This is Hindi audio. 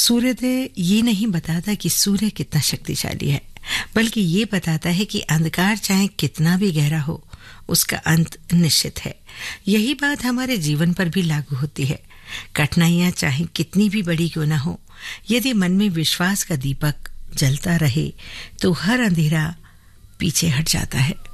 सूर्योदय ये नहीं बताता कि सूर्य कितना शक्तिशाली है, बल्कि ये बताता है कि अंधकार चाहे कितना भी गहरा हो, उसका अंत निश्चित है। यही बात हमारे जीवन पर भी लागू होती है। कठिनाइयां चाहे कितनी भी बड़ी क्यों ना हो, यदि मन में विश्वास का दीपक जलता रहे तो हर अंधेरा पीछे हट जाता है।